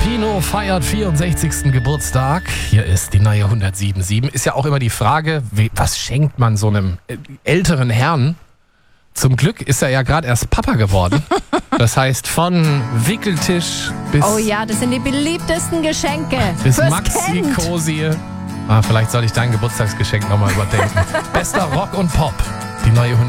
Tino feiert 64. Geburtstag. Hier ist die neue 107.7. Ist ja auch immer die Frage, was schenkt man so einem älteren Herrn? Zum Glück ist er ja gerade erst Papa geworden. Das heißt, von Wickeltisch bis... Oh ja, das sind die beliebtesten Geschenke. Bis fürs Maxi Kind. Cosi. Vielleicht soll ich dein Geburtstagsgeschenk nochmal überdenken. Bester Rock und Pop. Die neue